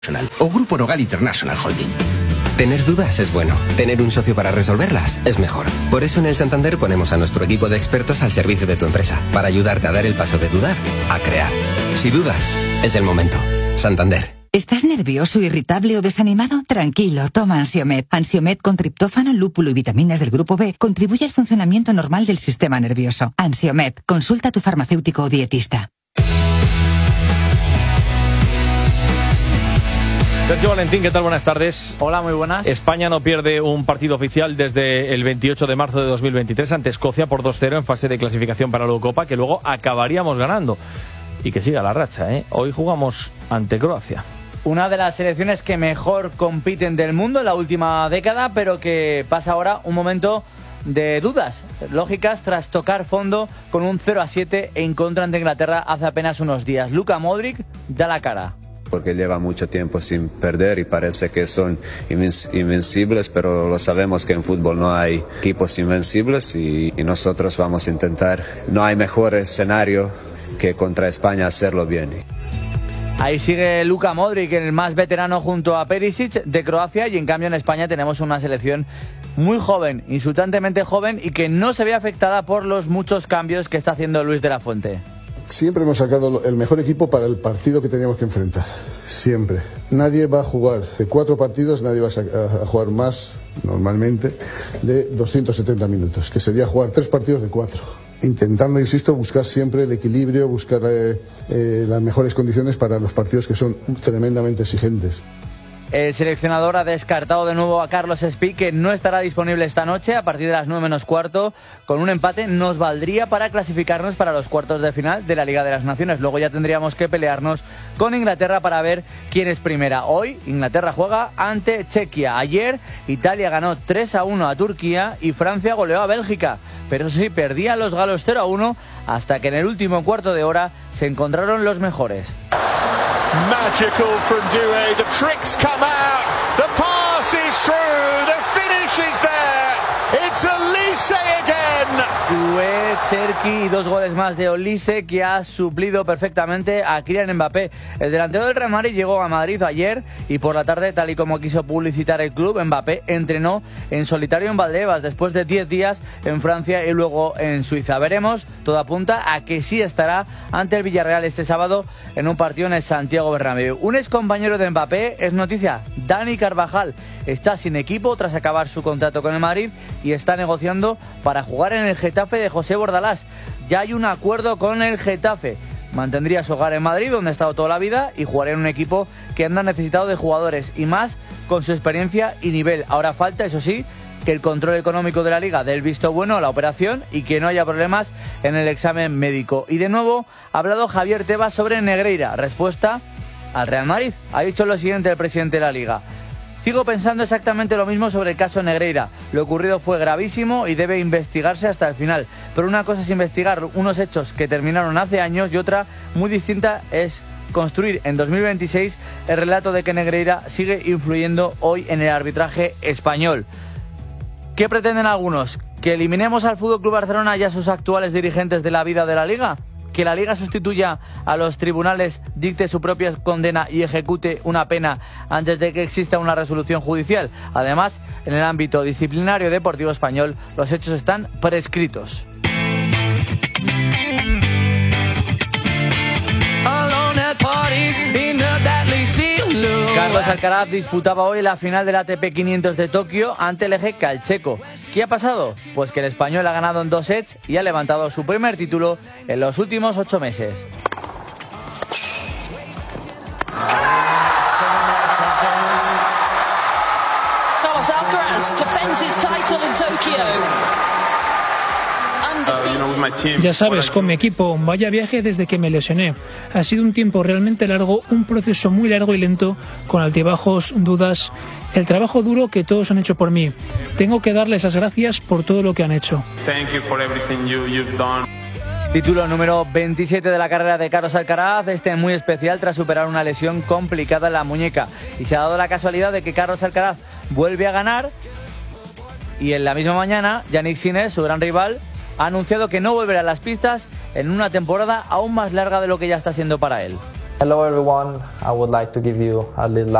o Grupo Nogal International Holding. Tener dudas es bueno. Tener un socio para resolverlas es mejor. Por eso en el Santander ponemos a nuestro equipo de expertos al servicio de tu empresa, para ayudarte a dar el paso de dudar a crear. Si dudas, es el momento. Santander. ¿Estás nervioso, irritable o desanimado? Tranquilo, toma Ansiomed. Ansiomed con triptófano, lúpulo y vitaminas del grupo B contribuye al funcionamiento normal del sistema nervioso. Ansiomed, consulta a tu farmacéutico o dietista. Sergio Valentín, ¿qué tal? Buenas tardes. Hola, muy buenas. España no pierde un partido oficial desde el 28 de marzo de 2023 ante Escocia por 2-0 en fase de clasificación para la Eurocopa, que luego acabaríamos ganando. Y que siga la racha, ¿eh? Hoy jugamos ante Croacia. Una de las selecciones que mejor compiten del mundo en la última década, pero que pasa ahora un momento de dudas lógicas tras tocar fondo con un 0-7 en contra ante Inglaterra hace apenas unos días. Luka Modric da la cara. Porque lleva mucho tiempo sin perder y parece que son invencibles, pero lo sabemos que en fútbol no hay equipos invencibles y nosotros vamos a intentar. No hay mejor escenario que contra España hacerlo bien. Ahí sigue Luka Modric, el más veterano junto a Perisic de Croacia, y en cambio en España tenemos una selección muy joven, insultantemente joven, y que no se ve afectada por los muchos cambios que está haciendo Luis de la Fuente. Siempre hemos sacado el mejor equipo para el partido que teníamos que enfrentar. Siempre. Nadie va a jugar de 4 partidos, nadie va a jugar más, normalmente, de 270 minutos, que sería jugar 3 partidos de 4. Intentando, insisto, buscar siempre el equilibrio, buscar las mejores condiciones para los partidos que son tremendamente exigentes. El seleccionador ha descartado de nuevo a Carlos Espí, que no estará disponible esta noche a partir de las 9 menos cuarto. Con un empate nos valdría para clasificarnos para los cuartos de final de la Liga de las Naciones. Luego ya tendríamos que pelearnos con Inglaterra para ver quién es primera. Hoy Inglaterra juega ante Chequia. Ayer Italia ganó 3-1 a Turquía y Francia goleó a Bélgica. Pero sí, perdían los galos 0-1 hasta que en el último cuarto de hora se encontraron los mejores. Magical from Doué, the tricks come out, the pass is through, the finish is there, it's Olise again. Doué, Cherki y 2 goles más de Olise, que ha suplido perfectamente a Kylian Mbappé. El delantero del Real Madrid llegó a Madrid ayer y por la tarde, tal y como quiso publicitar el club, Mbappé entrenó en solitario en Valdebebas después de 10 días en Francia y luego en Suiza. Veremos, todo apunta a que sí estará ante el Villarreal este sábado en un partido en el Santiago Bernabéu. Un excompañero de Mbappé es noticia. Dani Carvajal está sin equipo tras acabar su contrato con el Madrid y está negociando para jugar en el Getafe de José Bordalás. Ya hay un acuerdo con el Getafe. Mantendría su hogar en Madrid, donde ha estado toda la vida, y jugaría en un equipo que anda necesitado de jugadores y más con su experiencia y nivel. Ahora falta, eso sí, que el control económico de la Liga dé el visto bueno a la operación y que no haya problemas en el examen médico. Y de nuevo ha hablado Javier Tebas sobre Negreira. Respuesta al Real Madrid. Ha dicho lo siguiente el presidente de la Liga: sigo pensando exactamente lo mismo sobre el caso Negreira. Lo ocurrido fue gravísimo y debe investigarse hasta el final. Pero una cosa es investigar unos hechos que terminaron hace años y otra muy distinta es construir en 2026 el relato de que Negreira sigue influyendo hoy en el arbitraje español. ¿Qué pretenden algunos? ¿Que eliminemos al FC Barcelona y a sus actuales dirigentes de la vida de la Liga? ¿Que la Liga sustituya a los tribunales, dicte su propia condena y ejecute una pena antes de que exista una resolución judicial? Además, en el ámbito disciplinario deportivo español, los hechos están prescritos. Carlos Alcaraz disputaba hoy la final del ATP 500 de Tokio ante el ejeca, el checo. ¿Qué ha pasado? Pues que el español ha ganado en 2 sets y ha levantado su primer título en los últimos 8 meses. Carlos Alcaraz defends his title in Tokyo. Ya sabes, con mi equipo, vaya viaje desde que me lesioné. Ha sido un tiempo realmente largo, un proceso muy largo y lento, con altibajos, dudas, el trabajo duro que todos han hecho por mí. Tengo que darles las gracias por todo lo que han hecho. Título número 27 de la carrera de Carlos Alcaraz, este muy especial tras superar una lesión complicada en la muñeca. Y se ha dado la casualidad de que Carlos Alcaraz vuelve a ganar y en la misma mañana Jannik Sinner, su gran rival, ha anunciado que no volverá a las pistas en una temporada aún más larga de lo que ya está siendo para él. Hello everyone, I would like to give you a little